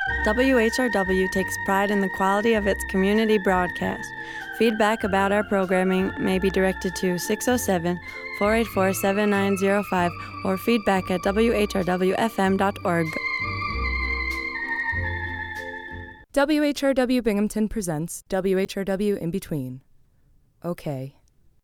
WHRW takes pride in the quality of its community broadcast. Feedback about our programming may be directed to 607-484-7905 or feedback at whrwfm.org. WHRW Binghamton presents WHRW In Between. Okay.